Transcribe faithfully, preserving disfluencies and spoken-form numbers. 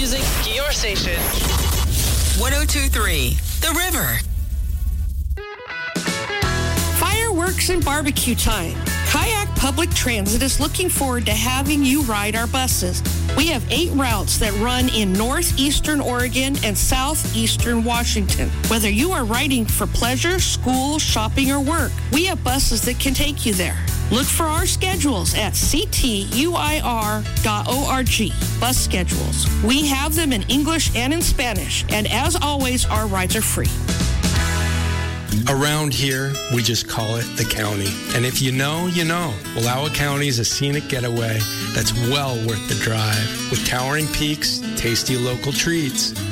music, your station. one oh two point three The River. Fireworks and barbecue time. Kayak Public Transit is looking forward to having you ride our buses. We have eight routes that run in northeastern Oregon and southeastern Washington. Whether you are riding for pleasure, school, shopping, or work, we have buses that can take you there. Look for our schedules at c t u i r dot org. Bus schedules. We have them in English and in Spanish, and as always, our rides are free. Around here, we just call it the county. And if you know, you know. Wallowa County is a scenic getaway that's well worth the drive. With towering peaks, tasty local treats,